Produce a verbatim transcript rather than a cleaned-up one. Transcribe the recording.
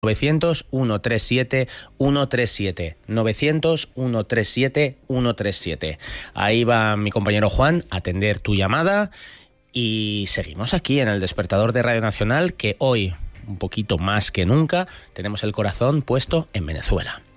novecientos, ciento treinta y siete, ciento treinta y siete. novecientos, ciento treinta y siete, ciento treinta y siete. Ahí va mi compañero Juan a atender tu llamada y seguimos aquí en el Despertador de Radio Nacional, que hoy, un poquito más que nunca, tenemos el corazón puesto en Venezuela.